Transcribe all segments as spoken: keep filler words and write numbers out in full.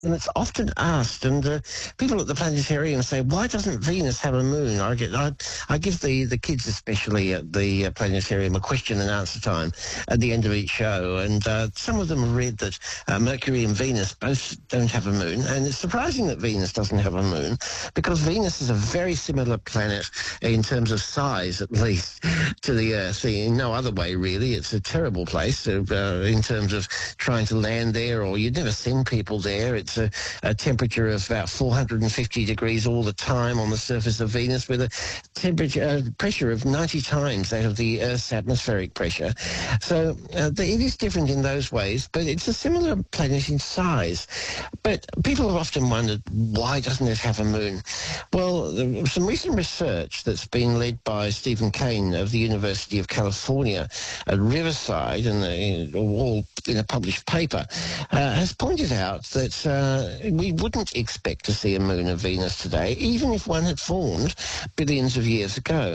And it's often asked, and uh, people at the planetarium say, "Why doesn't Venus have a moon?" I get, I, I give the, the kids, especially at the uh, planetarium, a question and answer time at the end of each show, and uh, some of them read that uh, Mercury and Venus both don't have a moon, and it's surprising that Venus doesn't have a moon because Venus is a very similar planet in terms of size, at least, to the Earth. In no other way, really. It's a terrible place uh, in terms of trying to land there, or you'd never send people there. It's a, a temperature of about four hundred fifty degrees all the time on the surface of Venus, with a temperature uh, pressure of ninety times that of the Earth's atmospheric pressure. So uh, the, it is different in those ways, but it's a similar planet in size. But people have often wondered, why doesn't it have a moon? Well, there was some recent research that's been led by Stephen Kane of the University of California at Riverside, and uh, all in a published paper, uh, has pointed out that uh, we wouldn't expect to see a moon of Venus today, even if one had formed billions of years ago.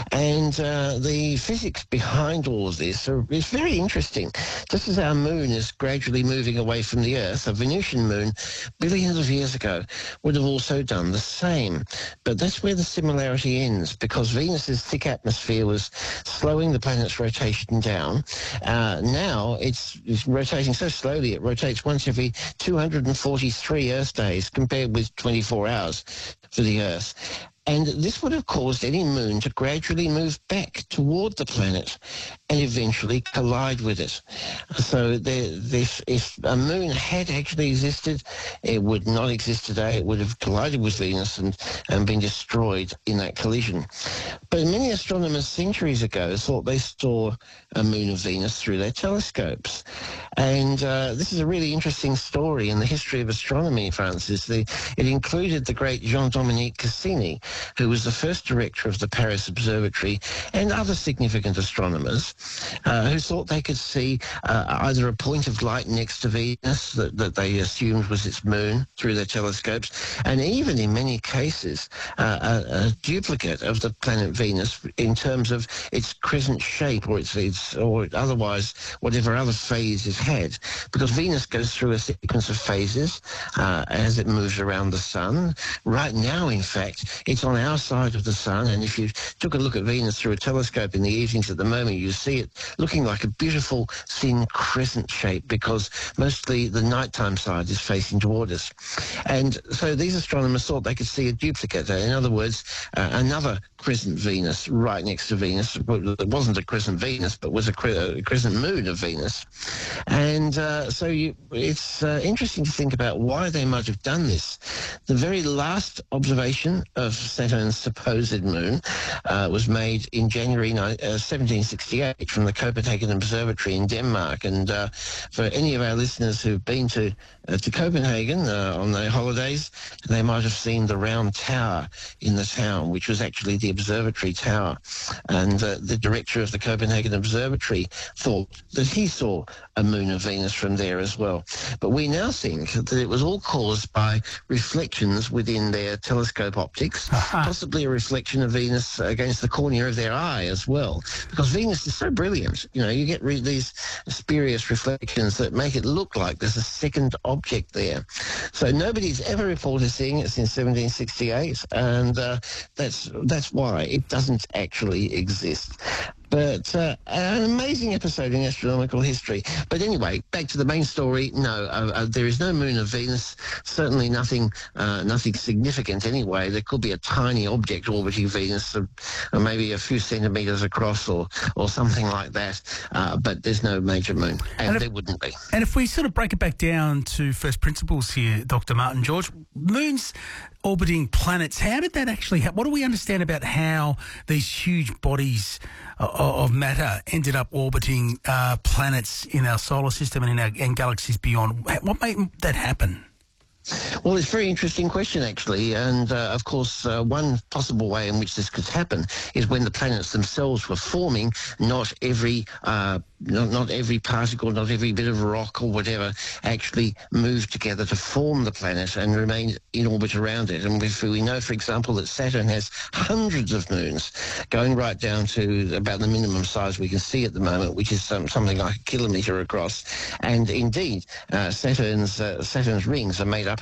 And uh, the physics behind all of this are, is very interesting. Just as our moon is gradually moving away from the Earth, a Venusian moon billions of years ago would have also done the same. But that's where the similarity ends, because Venus's thick atmosphere was slowing the planet's rotation down. Uh, now it's, it's rotating so slowly, it rotates once every two hundred forty-three Earth days, compared with twenty-four hours for the Earth. And this would have caused any moon to gradually move back toward the planet and eventually collide with it. So there, this, if a moon had actually existed, it would not exist today. It would have collided with Venus and, and been destroyed in that collision. But many astronomers centuries ago thought they saw a moon of Venus through their telescopes. And uh, this is a really interesting story in the history of astronomy, Francis. The, it included the great Jean-Dominique Cassini, who was the first director of the Paris Observatory, and other significant astronomers uh, who thought they could see uh, either a point of light next to Venus that, that they assumed was its moon through their telescopes, and even in many cases uh, a, a duplicate of the planet Venus in terms of its crescent shape, or its, its or otherwise whatever other phase it had, because Venus goes through a sequence of phases uh, as it moves around the sun. Right now, in fact, it's on our side of the sun, and if you took a look at Venus through a telescope in the evenings at the moment, you see it looking like a beautiful thin crescent shape, because mostly the nighttime side is facing toward us. And so these astronomers thought they could see a duplicate, in other words, uh, another crescent Venus right next to Venus. It wasn't a crescent Venus, but was a, cre a crescent moon of Venus. And uh, so you, it's uh, interesting to think about why they might have done this. The very last observation of Saturn's supposed moon uh, was made in January uh, seventeen sixty-eight from the Copenhagen Observatory in Denmark. And uh, for any of our listeners who've been to uh, to Copenhagen uh, on their holidays, they might have seen the round tower in the town, which was actually the observatory tower. And uh, the director of the Copenhagen Observatory thought that he saw a moon of Venus from there as well. But we now think that it was all caused by reflections within their telescope optics, possibly a reflection of Venus against the cornea of their eye as well, because Venus is so brilliant. You know, you get re these spurious reflections that make it look like there's a second object there. So nobody's ever reported seeing it since seventeen sixty-eight, and uh, that's that's why it doesn't actually exist. But uh, an amazing episode in astronomical history. But anyway, back to the main story. No, uh, uh, there is no moon of Venus. Certainly nothing, uh, nothing significant anyway. There could be a tiny object orbiting Venus, uh, uh, maybe a few centimetres across, or or something like that. Uh, but there's no major moon, and, and if, there wouldn't be. And if we sort of break it back down to first principles here, Doctor Martin George, moons orbiting planets, how did that actually happen? What do we understand about how these huge bodies of matter ended up orbiting uh, planets in our solar system and in our and galaxies beyond? What made that happen? Well, it's a very interesting question, actually. And, uh, of course, uh, one possible way in which this could happen is when the planets themselves were forming, not every uh, not, not every particle, not every bit of rock or whatever actually moved together to form the planet and remained in orbit around it. And if we know, for example, that Saturn has hundreds of moons, going right down to about the minimum size we can see at the moment, which is um, something like a kilometre across. And indeed, uh, Saturn's, uh, Saturn's rings are made up